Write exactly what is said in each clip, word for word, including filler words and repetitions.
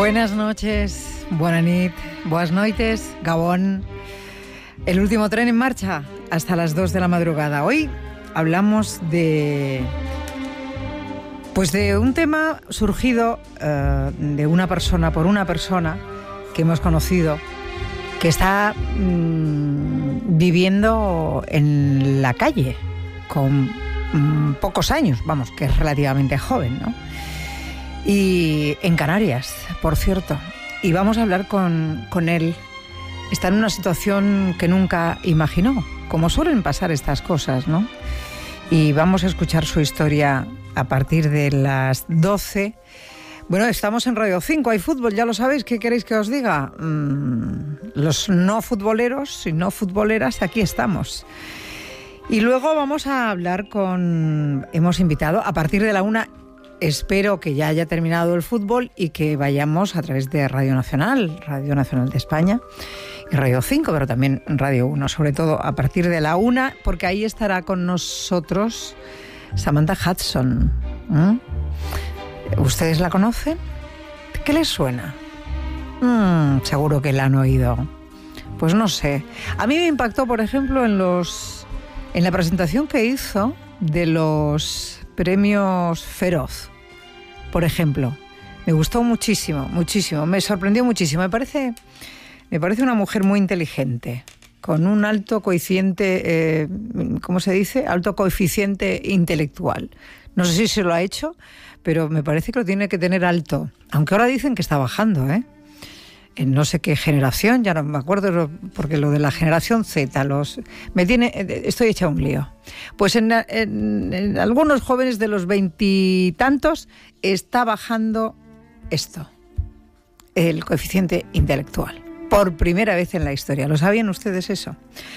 Buenas noches, buena nit, buenas noites, Gabón. El último tren en marcha hasta las dos de la madrugada. Hoy hablamos de... Pues de un tema surgido uh, de una persona, por una persona que hemos conocido, que está mmm, viviendo en la calle con mmm, pocos años, vamos, que es relativamente joven, ¿no? Y en Canarias, por cierto. Y vamos a hablar con, con él. Está en una situación que nunca imaginó, como suelen pasar estas cosas, ¿no? Y vamos a escuchar su historia a partir de las doce. Bueno, estamos en Radio cinco, hay fútbol, ya lo sabéis. ¿Qué queréis que os diga? Mm, los no futboleros y no futboleras, aquí estamos. Y luego vamos a hablar con... Hemos invitado a partir de la una... Espero que ya haya terminado el fútbol y que vayamos a través de Radio Nacional, Radio Nacional de España y Radio cinco, pero también Radio uno, sobre todo a partir de la una, porque ahí estará con nosotros Samantha Hudson. ¿Mm? ¿Ustedes la conocen? ¿Qué les suena? Mm, seguro que la han oído. Pues no sé. A mí me impactó, por ejemplo, en los en la presentación que hizo de los premios Feroz. Por ejemplo, me gustó muchísimo, muchísimo, me sorprendió muchísimo. Me parece, me parece una mujer muy inteligente, con un alto coeficiente, eh, ¿cómo se dice? Alto coeficiente intelectual. No sé si se lo ha hecho, pero me parece que lo tiene que tener alto. Aunque ahora dicen que está bajando, ¿eh? En no sé qué generación, ya no me acuerdo, porque lo de la generación Z, los me tiene, estoy hecha un lío. Pues en, en, en algunos jóvenes de los veintitantos está bajando esto, el coeficiente intelectual, por primera vez en la historia. ¿Lo sabían ustedes eso?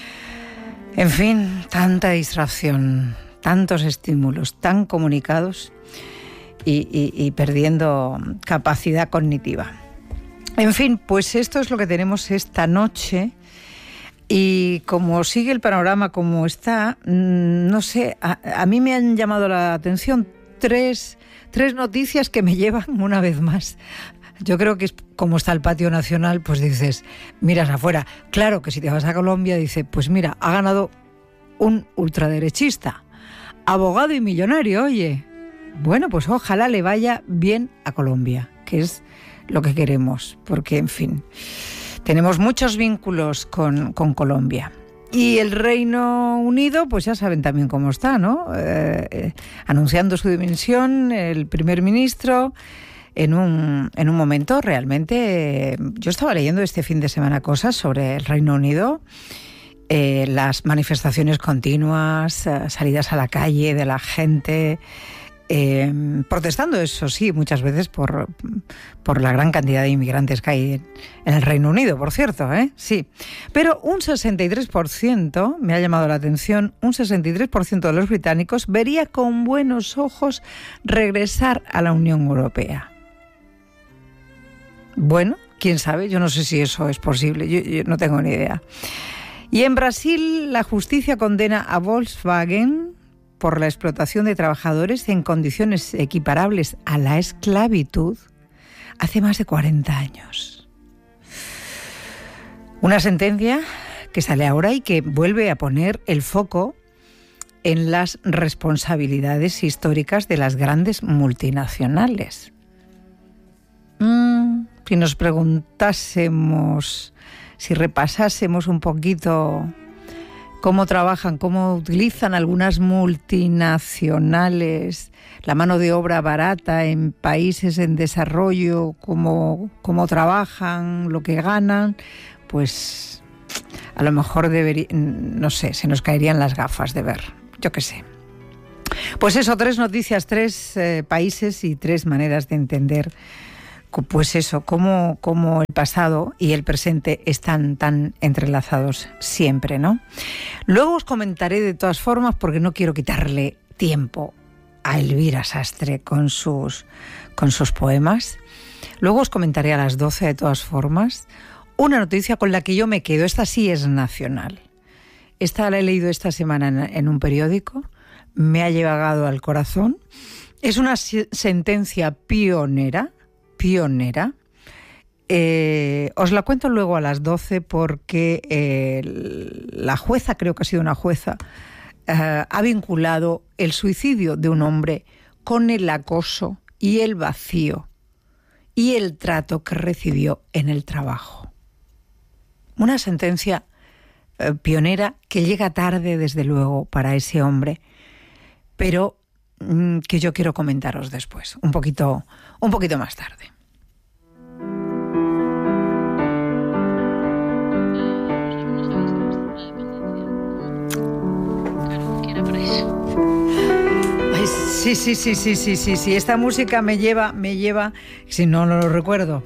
En fin, tanta distracción, tantos estímulos, tan comunicados y, y, y perdiendo capacidad cognitiva. En fin, pues esto es lo que tenemos esta noche y como sigue el panorama como está, no sé, a, a mí me han llamado la atención tres, tres noticias que me llevan una vez más. Yo creo que es como está el patio nacional, pues dices, miras afuera. Claro que si te vas a Colombia, dices, pues mira, ha ganado un ultraderechista, abogado y millonario, oye. Bueno, pues ojalá le vaya bien a Colombia, que es lo que queremos, porque, en fin, tenemos muchos vínculos con, con Colombia. Y el Reino Unido, pues ya saben también cómo está, ¿no? Eh, eh, anunciando su dimisión, el primer ministro, en un, en un momento realmente... Eh, yo estaba leyendo este fin de semana cosas sobre el Reino Unido, eh, las manifestaciones continuas, eh, salidas a la calle de la gente... Eh, protestando, eso sí, muchas veces por, por la gran cantidad de inmigrantes que hay en, en el Reino Unido, por cierto, ¿eh? Sí. Pero un sesenta y tres por ciento, me ha llamado la atención, un sesenta y tres por ciento de los británicos vería con buenos ojos regresar a la Unión Europea. Bueno, quién sabe, yo no sé si eso es posible, yo, yo no tengo ni idea. Y en Brasil, la justicia condena a Volkswagen por la explotación de trabajadores en condiciones equiparables a la esclavitud hace más de cuarenta años. Una sentencia que sale ahora y que vuelve a poner el foco en las responsabilidades históricas de las grandes multinacionales. Mm, si nos preguntásemos, si repasásemos un poquito cómo trabajan, cómo utilizan algunas multinacionales la mano de obra barata en países en desarrollo, cómo, cómo trabajan, lo que ganan, pues a lo mejor debería, no sé, se nos caerían las gafas de ver, yo qué sé. Pues eso, tres noticias, tres eh, países y tres maneras de entender, pues eso, cómo, cómo el pasado y el presente están tan entrelazados siempre, ¿no? Luego os comentaré de todas formas, porque no quiero quitarle tiempo a Elvira Sastre con sus, con sus poemas. Luego os comentaré a las doce de todas formas una noticia con la que yo me quedo. Esta sí es nacional. Esta la he leído esta semana en, en un periódico. Me ha llegado al corazón. Es una sentencia pionera, pionera, Eh, os la cuento luego a las doce porque eh, la jueza, creo que ha sido una jueza, eh, ha vinculado el suicidio de un hombre con el acoso y el vacío y el trato que recibió en el trabajo. Una sentencia eh, pionera que llega tarde, desde luego, para ese hombre, pero mm, que yo quiero comentaros después, un poquito, un poquito más tarde. Sí, sí, sí, sí, sí, sí, sí. Esta música me lleva, me lleva, si no, no lo recuerdo.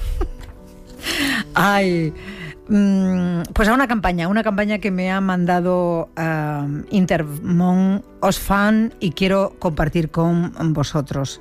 Ay, pues a una campaña, una campaña que me ha mandado uh, Intermón Oxfam y quiero compartir con vosotros.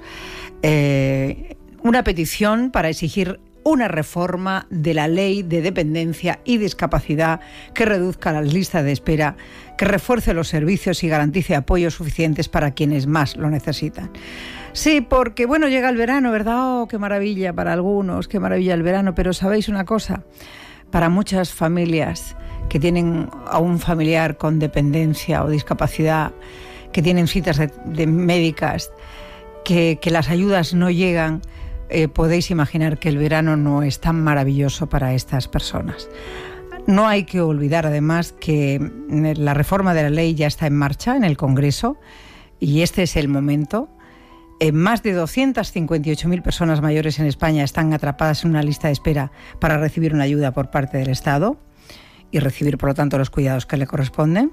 Eh, una petición para exigir una reforma de la ley de dependencia y discapacidad que reduzca las listas de espera, que refuerce los servicios y garantice apoyos suficientes para quienes más lo necesitan. Sí, porque bueno, llega el verano, ¿verdad? Oh, qué maravilla para algunos, qué maravilla el verano, pero ¿sabéis una cosa? Para muchas familias que tienen a un familiar con dependencia o discapacidad, que tienen citas de, de médicas, que, que las ayudas no llegan, Eh, podéis imaginar que el verano no es tan maravilloso para estas personas. No hay que olvidar, además, que la reforma de la ley ya está en marcha en el Congreso y este es el momento. Eh, más de doscientas cincuenta y ocho mil personas mayores en España están atrapadas en una lista de espera para recibir una ayuda por parte del Estado y recibir, por lo tanto, los cuidados que le corresponden.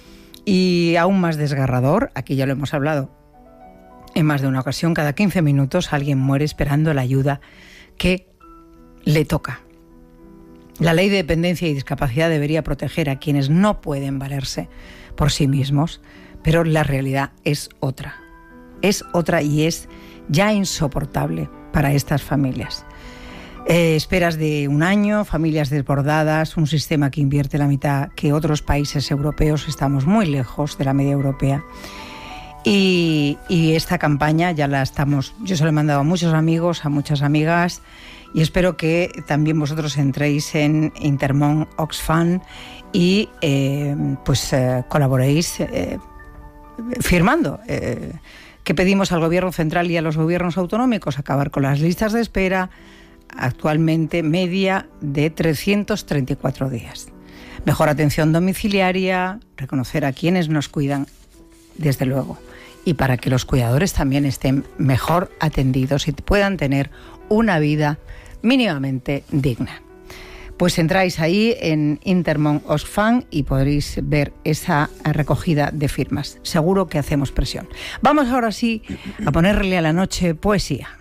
Y aún más desgarrador, aquí ya lo hemos hablado en más de una ocasión, cada quince minutos alguien muere esperando la ayuda que le toca. La ley de dependencia y discapacidad debería proteger a quienes no pueden valerse por sí mismos, pero la realidad es otra. Es otra y es ya insoportable para estas familias. Eh, esperas de un año, familias desbordadas, un sistema que invierte la mitad que otros países europeos. Estamos muy lejos de la media europea. Y, y esta campaña ya la estamos, yo se lo he mandado a muchos amigos, a muchas amigas, y espero que también vosotros entréis en Intermón Oxfam y eh, pues eh, colaboréis eh, firmando. Eh, que pedimos al gobierno central y a los gobiernos autonómicos acabar con las listas de espera, actualmente media de trescientos treinta y cuatro días. Mejor atención domiciliaria, reconocer a quienes nos cuidan, desde luego, y para que los cuidadores también estén mejor atendidos y puedan tener una vida mínimamente digna. Pues entráis ahí en Intermón Oxfam y podréis ver esa recogida de firmas. Seguro que hacemos presión. Vamos ahora sí a ponerle a la noche poesía.